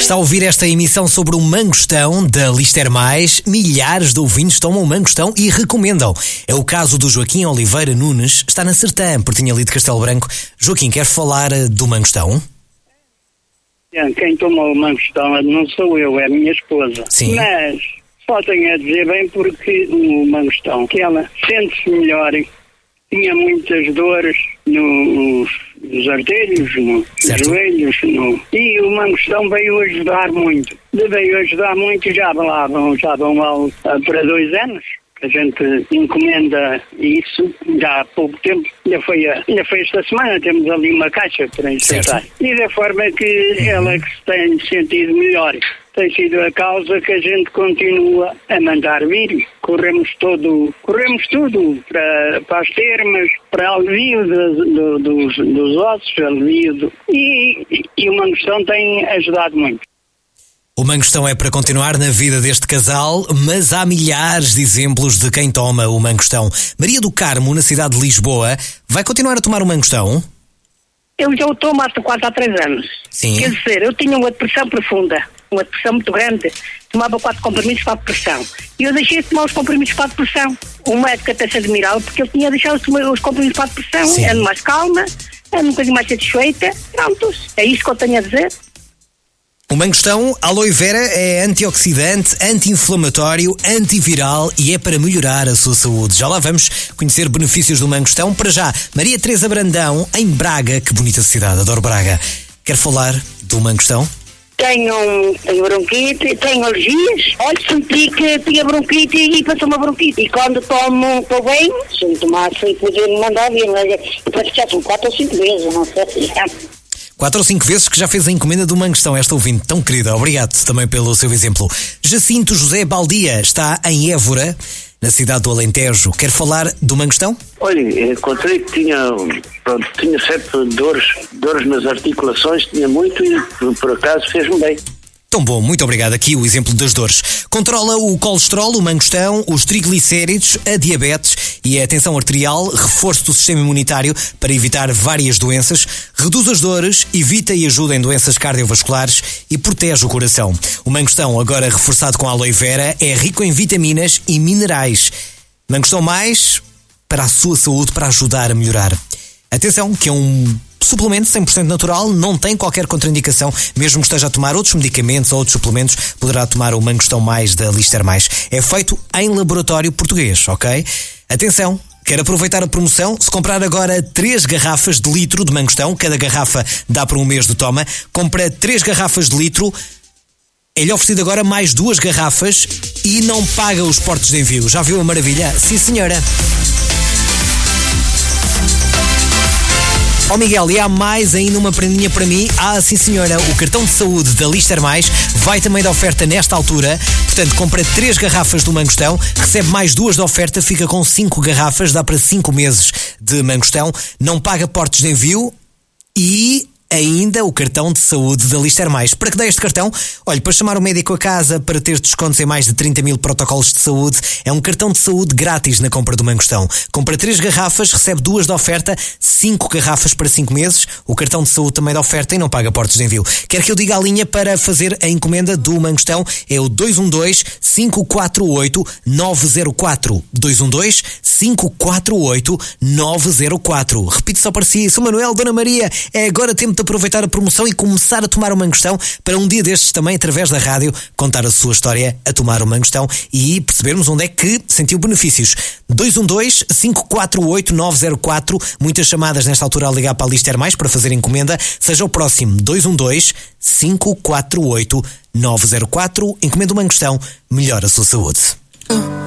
Está a ouvir esta emissão sobre o mangostão da Lister Mais. Milhares de ouvintes tomam o mangostão e recomendam. É o caso do Joaquim Oliveira Nunes, está na Sertã, pertinho ali de Castelo Branco. Joaquim, quer falar do mangostão? Quem toma o mangostão não sou eu, é a minha esposa. Sim. Mas só tenho a dizer bem porque o mangostão, que ela sente-se melhor, tinha muitas dores nos artelhos, nos joelhos, e o mangostão veio ajudar muito. Veio ajudar muito, já vão para 2 anos. A gente encomenda isso já há pouco tempo. Ainda foi esta semana, temos ali uma caixa para insertar. E da forma que ela que se tem sentido melhor. Tem sido a causa que a gente continua a mandar vir. Corremos tudo para as termas, para alivio dos ossos, alivio e o mangostão tem ajudado muito. O mangostão é para continuar na vida deste casal, mas há milhares de exemplos de quem toma o mangostão. Maria do Carmo, na cidade de Lisboa, vai continuar a tomar o mangostão? Eu já o tomo quase há 3 anos. Sim. Quer dizer, eu tinha uma depressão profunda, uma depressão muito grande. Tomava 4 comprimidos para a depressão. E eu deixei de tomar os comprimidos para a depressão. O médico até se admirava porque eu tinha deixado de tomar os comprimidos para a depressão. Sim. Ando mais calma, ando um bocadinho mais satisfeita. Prontos, é isto que eu tenho a dizer. O mangostão, aloe vera, é antioxidante, anti-inflamatório, antiviral e é para melhorar a sua saúde. Já lá vamos conhecer benefícios do mangostão. Para já, Maria Teresa Brandão, em Braga. Que bonita cidade, adoro Braga. Quer falar do mangostão? Tenho bronquite, tenho alergias. Olha, senti que tinha bronquite e passou uma bronquite. E quando tomo, estou bem. Se me tomasse, podia me mandar vir. Parece que já são 4 ou 5 vezes, não sei. 4 ou 5 vezes que já fez a encomenda do mangostão, esta ouvinte tão querida. Obrigado também pelo seu exemplo. Jacinto José Baldia está em Évora, na cidade do Alentejo. Quer falar do mangostão? Olha, encontrei que tinha sempre dores nas articulações, tinha muito e por acaso fez-me bem. Tão bom, muito obrigado. Aqui o exemplo das dores. Controla o colesterol, o mangostão, os triglicéridos, a diabetes e a tensão arterial, reforço do sistema imunitário para evitar várias doenças, reduz as dores, evita e ajuda em doenças cardiovasculares e protege o coração. O mangostão, agora reforçado com aloe vera, é rico em vitaminas e minerais. Mangostão mais para a sua saúde, para ajudar a melhorar. Atenção, que é um suplemento 100% natural, não tem qualquer contraindicação, mesmo que esteja a tomar outros medicamentos ou outros suplementos, poderá tomar o mangostão mais da Lister Mais. É feito em laboratório português, ok? Atenção, quer aproveitar a promoção? Se comprar agora 3 garrafas de litro de mangostão, cada garrafa dá para 1 mês de toma, compra 3 garrafas de litro, é-lhe oferecido agora mais 2 garrafas e não paga os portos de envio. Já viu a maravilha? Sim, senhora. Oh Miguel, e há mais ainda uma prendinha para mim. Sim senhora, o cartão de saúde da Lister Mais vai também de oferta nesta altura. Portanto, compra 3 garrafas do mangostão, recebe mais 2 de oferta, fica com 5 garrafas, dá para 5 meses de mangostão, não paga portos de envio e ainda o cartão de saúde da Lister Mais. Para que dê este cartão? Olha, para chamar o médico a casa, para ter descontos em mais de 30 mil protocolos de saúde, é um cartão de saúde grátis na compra do mangostão. Compra 3 garrafas, recebe 2 de oferta, 5 garrafas para 5 meses, o cartão de saúde também de oferta e não paga portos de envio. Quer que eu diga a linha para fazer a encomenda do mangostão? É o 212-548-904. 212-548-904. Repito só para si, sou Manuel, Dona Maria, é agora tempo de aproveitar a promoção e começar a tomar o mangostão para um dia destes também, através da rádio, contar a sua história a tomar o mangostão e percebermos onde é que sentiu benefícios. 212-548-904. Muitas chamadas nesta altura a ligar para a Lister Mais para fazer encomenda. Seja o próximo 212-548-904. Encomenda o mangostão, melhora a sua saúde.